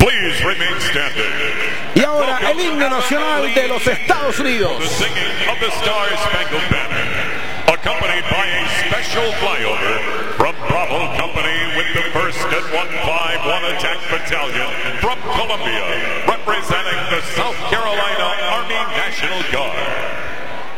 Please remain standing. Y ahora el himno nacional de los Estados Unidos. The singing of the Star-Spangled Banner, accompanied by a special flyover from Bravo Company with the 1st and 151 Attack Battalion from Columbia, representing the South Carolina Army National Guard.